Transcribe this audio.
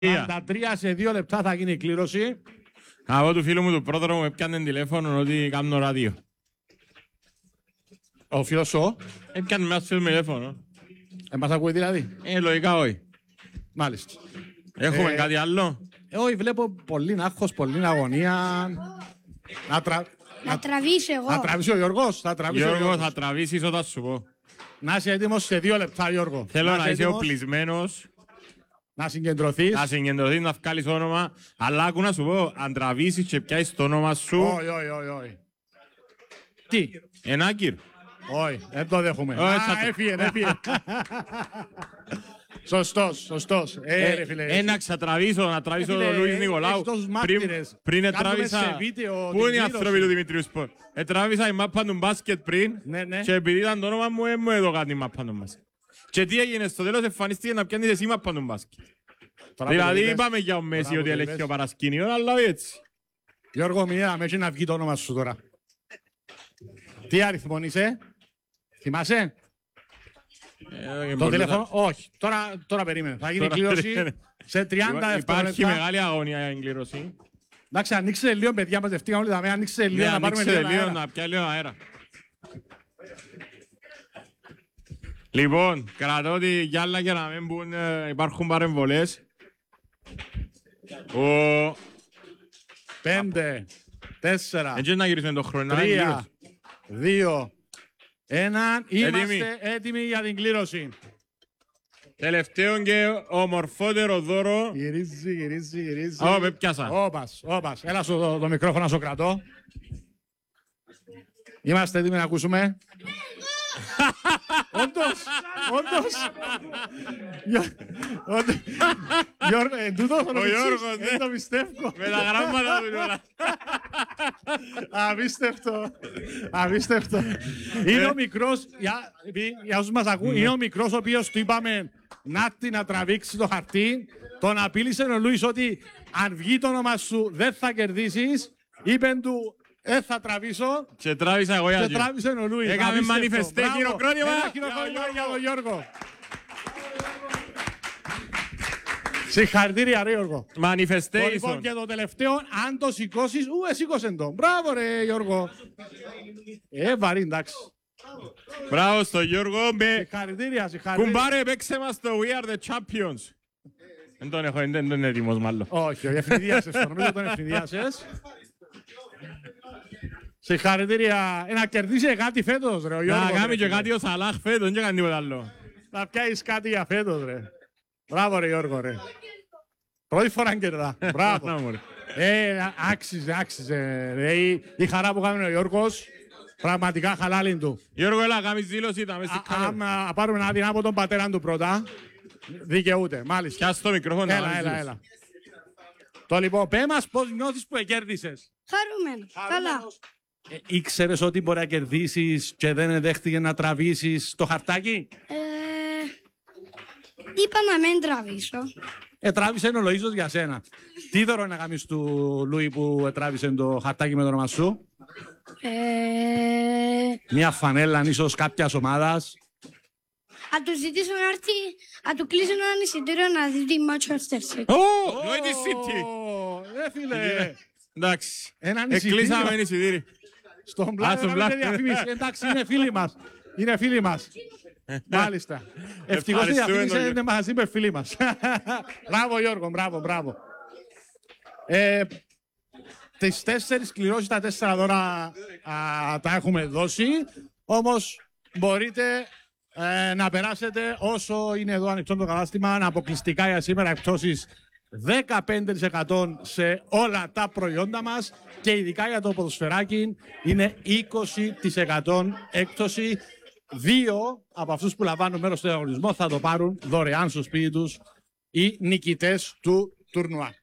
43 σε 2 λεπτά θα γίνει η κλήρωση. Από του φίλου μου του πρόδρομου έπιανε τηλέφωνο ότι κάνω ράδιο. Ο φίλος σου. Έπιανε μέσα φίλο με τηλέφωνο. Μας ακούει δηλαδή. Λογικά όχι. Μάλιστα. Έχουμε κάτι άλλο. Όχι, βλέπω πολύ άγχος, πολύ αγωνία. Να τραβήσω εγώ. Θα τραβήσει ο Γιώργος. Γιώργο, θα τραβήσεις όταν σου πω. Να είσαι έτοιμος σε 2 λεπτά, Γιώργο. Θέλω να είσαι οπλισμένος, να συγκεντρωθείς. να συγκεντρωθείς, να βγάλεις όνομα. Αλλά άκου να σου πω, αν τραβήσεις και πιάσεις το όνομα σου. Όχι. Τι. Ενάκυρ. Όχι, δεν το δέχομαι. Έφυγε. Σωστός. Ένα ξατραβήσω, να τραβήσω τον Λουίς Νικολάου. Πριν τράβησα. Πού είναι οι άνθρωποι του Δημητρίου Σπορ. Τράβησα η μάπα του μπάσκετ πριν και επειδή ήταν το όνομα μου, μου έδωκα την μάπα του μπάσκετ. Και τι έγινε στο τέλος, εμφανίστηκε να πιάνεις εσύ μάπα του μπάσκετ. Δηλαδή είπαμε για ο Μέση ότι ελέγχει ο παρασκήνιο, αλλά όχι έτσι. Γιώργο, μία με να βγει το όνομα σου τώρα. Τι αριθμό είσαι, θυμάσαι? Το τηλέφωνο, όχι. Τώρα περίμενε. Θα γίνει κλήρωση σε 30 δευτερόλεπτα. Υπάρχει μεγάλη αγωνία για την κλήρωση. Εντάξει, ανοίξτε λίγο, παιδιά, μαζευτήκαμε όλοι τα μέρα. Ανοίξτε λίγο να πάρουμε λίγο αέρα. Να πιάει λίγο αέρα. Λοιπόν, κρατώ ότι για άλλα και να μην μπουν, υπάρχουν παρεμβολές. 5, 4, έτσι να γυρίσουμε το χρόνο. 3, 2, 1. Είμαστε έτοιμοι για την κλήρωση. Τελευταίο και ομορφότερο δώρο. Γυρίζει. Ω, με πιάσα. Όπας. Έλα το μικρόφωνο να σου κρατώ. Είμαστε έτοιμοι να ακούσουμε. Όντως. Γιώργο, τούτος ο Γιώργος, δεν το πιστεύω. Με τα γράμματα του όλα. Απίστευτο. Είναι ο μικρός, για όσους μας ακούν, είναι ο μικρός ο οποίος του είπαμε να τραβήξει το χαρτί. Τον απείλησε ο Λούις ότι αν βγει το όνομα σου δεν θα κερδίσεις. Είπε του θα τραβήσω. Και τράβησα εγώ για και τράβησε ο Λούις. Έκαμε μανιφεστέ χειροκρότημα. Ένα χειροκρότημα για τον Γιώργο. Συγχαρητήρια ρε Γιώργο. Manifestation. Λοιπόν και το τελευταίο, αν το σηκώσεις, σήκωσε το. Μπράβο ρε Γιώργο. Βαρύ, εντάξει. Μπράβο στο Γιώργο. Συγχαρητήρια. Κουμπάρε, παίξε μας το We Are The Champions. Δεν τον έχω, δεν είναι έτοιμος μάλλον. Όχι, ευνηδίασες το, νομίζω τον ευνηδίασες. Συγχαρητήρια. Να κερδίσει κάτι φέτος ρε ο Γιώργος. Να κάνει και κάτι ο Σαλάχ φέτος, δεν κάνει τίποτα άλλο. Να πιάσεις κάτι για φέτος ρε. Μπράβο ρε Γιώργο ρε. Πρώτη φορά κερδά. Μπράβο. Άξιζε ρε. Η χαρά που κάνει ο Γιώργος. Πραγματικά χαλάλιν του. Γιώργο, έλα, κάνεις δήλωση. Αν πάρουμε ένα άδειο από τον πατέρα του πρώτα. Δικαιούται, μάλιστα. Πιάσ' το μικρόφωνο. Έλα. Το λοιπόν, πέ μας πώς νιώθεις που κέρδισες. Χαρούμενος. Καλά. Ήξερες ότι μπορεί να κερδίσεις και δεν δέχτηκε να τραβήσεις το χαρτάκι. Είπα να μην τραβήσω. Τράβησε ο Λοΐζος για σένα. Τι δώρο να κάνεις του Λούι που τράβησε το χαρτάκι με το όνομα σου. Μια φανέλα ίσως κάποιας ομάδας. Αν του ζητήσω να έρθει, αν του κλείσω ένα εισιτήριο να δει τη Manchester City. Νόη τη City. Φίλε. Εντάξει. Εκλείσαμε εισιτήριο. Στον πλάνο να μην διαφημίσει. Εντάξει, είναι φίλοι μας. Μάλιστα. Ευτυχώς η διαφήμιση είναι μαζί με φίλοι μας. Μπράβο Γιώργο, μπράβο. Τις 4 κληρώσεις, τα 4 δώρα τα έχουμε δώσει. Όμως μπορείτε να περάσετε όσο είναι εδώ ανοιχτό το κατάστημα, αποκλειστικά για σήμερα εκπτώσεις 15% σε όλα τα προϊόντα μας και ειδικά για το ποδοσφαιράκι είναι 20% έκπτωση. 2 από αυτούς που λαμβάνουν μέρος στο διαγωνισμό θα το πάρουν δωρεάν στο σπίτι τους οι νικητές του τουρνουά.